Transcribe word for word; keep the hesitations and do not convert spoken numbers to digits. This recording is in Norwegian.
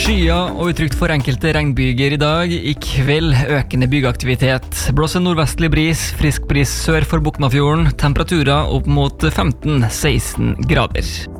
Skyer og utrygt for enkelte regnbyger i dag. I kveld økende byggeaktivitet. Blåser nordvestlig bris, frisk bris sør for Boknafjorden. Temperaturer opp mot femten til seksten grader.